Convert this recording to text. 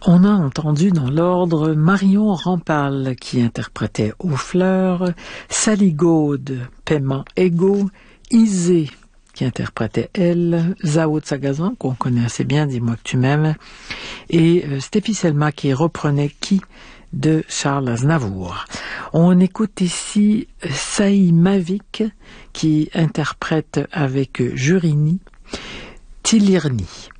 On a entendu dans l'ordre Marion Rampal qui interprétait Aux Fleurs, Sally Gaude, Paiement égaux, Isée qui interprétait elle, Zao Tsagazan qu'on connaît assez bien, Dis-moi que tu m'aimes, et Steffi Selma qui reprenait Qui de Charles Aznavour. On écoute ici Saï Mavik qui interprète avec Jurini Tilirni.